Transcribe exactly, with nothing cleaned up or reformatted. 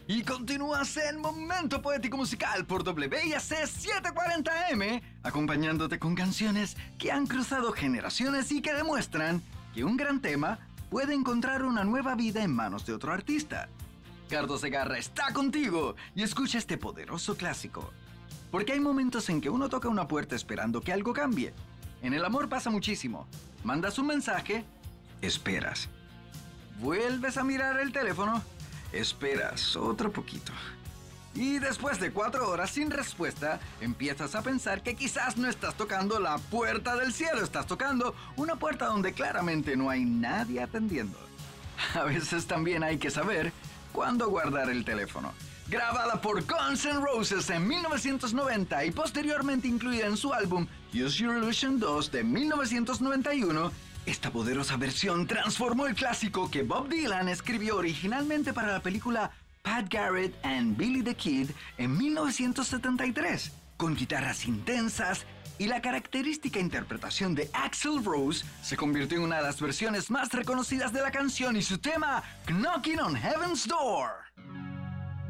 Y continúas en Momento Poético Musical por W I A C setecientos cuarenta M, acompañándote con canciones que han cruzado generaciones y que demuestran que un gran tema puede encontrar una nueva vida en manos de otro artista. Carlos Segarra está contigo y escucha este poderoso clásico. Porque hay momentos en que uno toca una puerta esperando que algo cambie. En el amor pasa muchísimo. Mandas un mensaje, esperas. Vuelves a mirar el teléfono, esperas otro poquito. Y después de cuatro horas sin respuesta, empiezas a pensar que quizás no estás tocando la puerta del cielo, estás tocando una puerta donde claramente no hay nadie atendiendo. A veces también hay que saber cuándo guardar el teléfono. Grabada por Guns N' Roses en mil novecientos noventa y posteriormente incluida en su álbum Use Your Illusion dos de mil novecientos noventa y uno, esta poderosa versión transformó el clásico que Bob Dylan escribió originalmente para la película Pat Garrett and Billy the Kid en mil novecientos setenta y tres, con guitarras intensas y la característica interpretación de Axl Rose, se convirtió en una de las versiones más reconocidas de la canción y su tema Knocking on Heaven's Door.